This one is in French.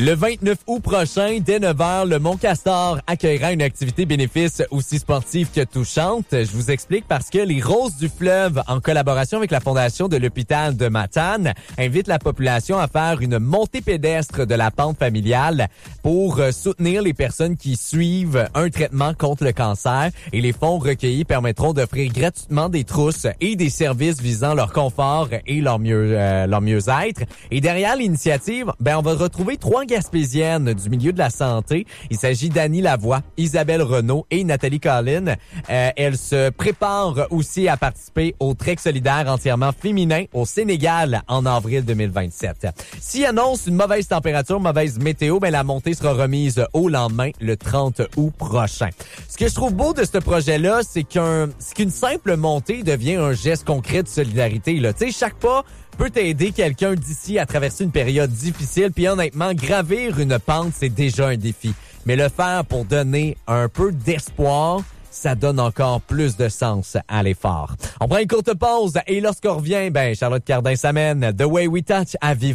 Le 29 août prochain, dès 9h, le Mont-Castor accueillera une activité bénéfice aussi sportive que touchante. Je vous explique parce que les Roses du Fleuve, en collaboration avec la Fondation de l'hôpital de Matane, invitent la population à faire une montée pédestre de la pente familiale pour soutenir les personnes qui suivent un traitement contre le cancer. Et les fonds recueillis permettront d'offrir gratuitement des trousses et des services visant leur confort et leur mieux-être. Et derrière l'initiative, on va retrouver 3 Gaspésiennes du milieu de la santé. Il s'agit d'Annie Lavoie, Isabelle Renaud et Nathalie Collin. Elles se préparent aussi à participer au Trek solidaire entièrement féminin au Sénégal en avril 2027. S'il annonce une mauvaise température, mauvaise météo, la montée sera remise au lendemain, le 30 août prochain. Ce que je trouve beau de ce projet-là, c'est qu'une simple montée devient un geste concret de solidarité. Tu sais, chaque pas peut aider quelqu'un d'ici à traverser une période difficile. Puis honnêtement, gravir une pente, c'est déjà un défi. Mais le faire pour donner un peu d'espoir, ça donne encore plus de sens à l'effort. On prend une courte pause et lorsqu'on revient, Charlotte Cardin s'amène The Way We Touch à vivre.